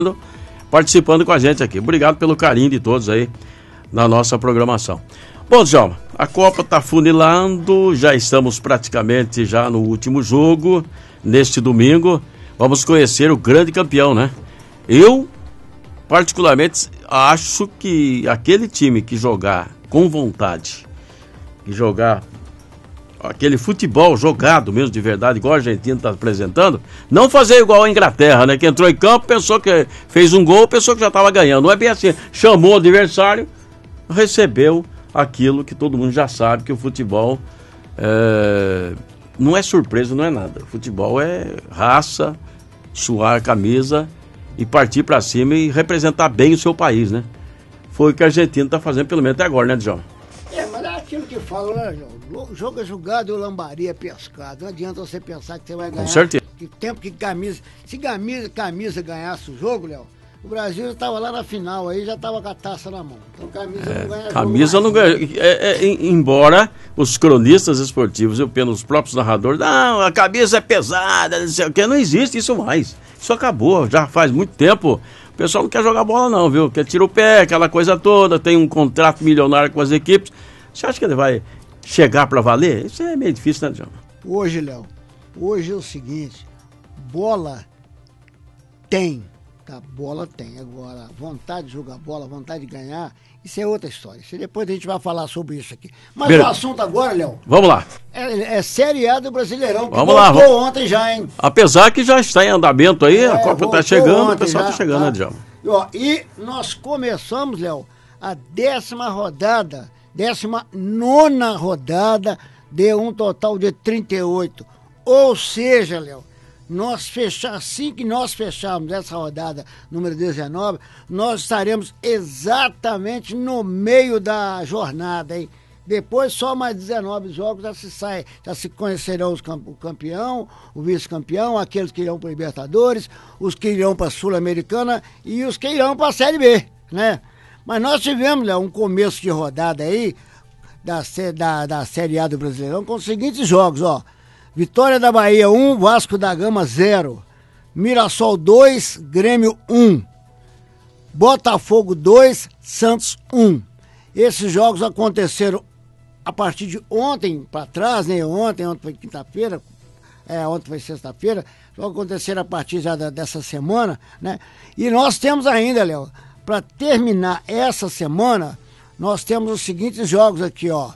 participando com a gente aqui. Obrigado pelo carinho de todos aí na nossa programação. Bom, Djalma, a Copa está funilando, já estamos praticamente já no último jogo, neste domingo. Vamos conhecer o grande campeão, né? Eu, particularmente, acho que aquele time que jogar com vontade, que jogar aquele futebol jogado mesmo de verdade, igual a Argentina está apresentando, não fazer igual a Inglaterra, né? Que entrou em campo, pensou que fez um gol, pensou que já estava ganhando. Não é bem assim. Chamou o adversário, recebeu aquilo que todo mundo já sabe, que o futebol não é surpresa, não é nada. O futebol é raça, suar a camisa e partir para cima e representar bem o seu país, né? Foi o que a Argentina está fazendo pelo menos até agora, né, João? Mas é aquilo que falam, né, João? O jogo é jogado e o lambari é pescado. Não adianta você pensar que você vai ganhar. Com certeza. Que tempo que camisa... Se camisa ganhasse o jogo, Léo, o Brasil estava lá na final, aí já estava com a taça na mão. Então camisa não ganha. Camisa não ganha. Embora os cronistas esportivos e pelos próprios narradores, não, a camisa é pesada, não sei o que, não existe isso mais. Isso acabou, já faz muito tempo. O pessoal não quer jogar bola não, viu? Quer tirar o pé, aquela coisa toda, tem um contrato milionário com as equipes. Você acha que ele vai chegar para valer? Isso é meio difícil, né, João? Hoje, Léo, hoje é o seguinte, bola tem, tá? Bola tem. Agora, vontade de jogar bola, vontade de ganhar, isso é outra história. Depois a gente vai falar sobre isso aqui. Mas o assunto agora, Léo... Vamos lá. É Série A do Brasileirão, que vamos lá, ontem já, hein? Apesar que já está em andamento aí, a Copa está chegando, o pessoal está chegando, né, João? E nós começamos, Léo, a 19ª rodada, deu um total de 38. Ou seja, Léo, assim que nós fecharmos essa rodada número 19, nós estaremos exatamente no meio da jornada, hein? Depois só mais 19 jogos já se conhecerão o campeão, o vice-campeão, aqueles que irão para a Libertadores, os que irão para a Sul-Americana e os que irão para a Série B, né? Mas nós tivemos, Léo, um começo de rodada aí da Série A do Brasileirão com os seguintes jogos, ó. Vitória da Bahia 1, Vasco da Gama 0, Mirassol 2, Grêmio 1, Botafogo 2, Santos 1. Esses jogos aconteceram a partir de ontem para trás, né? Ontem foi quinta-feira, ontem foi sexta-feira, jogos aconteceram a partir já dessa semana, né? E nós temos ainda, Léo, para terminar essa semana, nós temos os seguintes jogos aqui, ó.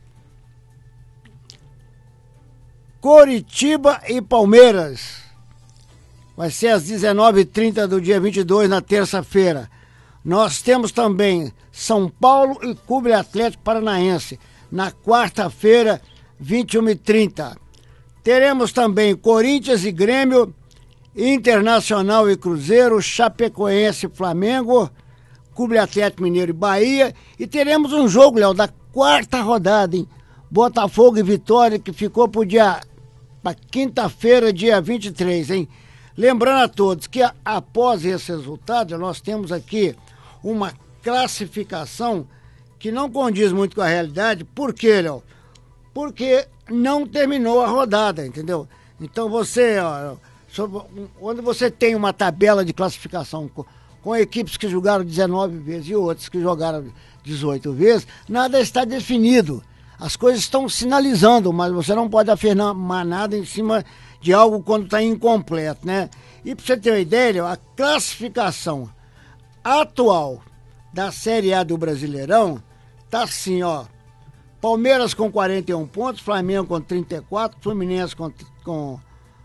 Coritiba e Palmeiras. Vai ser às 19h30 do dia 22, na terça-feira. Nós temos também São Paulo e Clube Atlético Paranaense, na quarta-feira, 21h30. Teremos também Corinthians e Grêmio, Internacional e Cruzeiro, Chapecoense e Flamengo, Clube Atlético Mineiro e Bahia. E teremos um jogo, Léo, da quarta rodada, hein? Botafogo e Vitória, que ficou para quinta-feira, dia 23, hein? Lembrando a todos que após esse resultado, nós temos aqui uma classificação que não condiz muito com a realidade. Por quê, Léo? Porque não terminou a rodada, entendeu? Então você, ó, quando você tem uma tabela de classificação com equipes que jogaram 19 vezes e outras que jogaram 18 vezes, nada está definido. As coisas estão sinalizando, mas você não pode afirmar nada em cima de algo quando está incompleto, né? E para você ter uma ideia, a classificação atual da Série A do Brasileirão tá assim, ó. Palmeiras com 41 pontos, Flamengo com 34, Fluminense com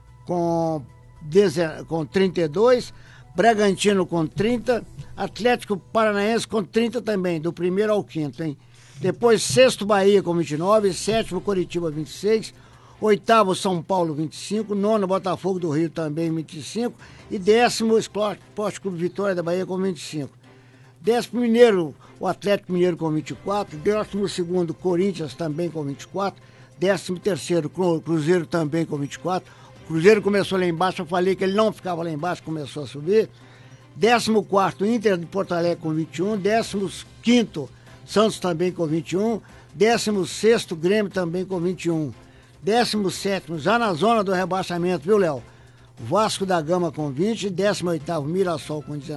32, Bragantino com 30, Atlético Paranaense com 30 também, do primeiro ao quinto, hein? Depois, sexto Bahia com 29, sétimo Coritiba 26, oitavo São Paulo 25, nono Botafogo do Rio também 25 e décimo Esporte Clube Vitória da Bahia com 25. Décimo Mineiro, o Atlético Mineiro com 24, décimo segundo Corinthians também com 24, décimo terceiro Cruzeiro também com 24. O Cruzeiro começou lá embaixo, eu falei que ele não ficava lá embaixo, começou a subir. 14º Inter de Porto Alegre com 21, 15º Santos também com 21, 16º Grêmio também com 21, 17º, já na zona do rebaixamento, viu, Léo? Vasco da Gama com 20, 18º Mirassol com 19.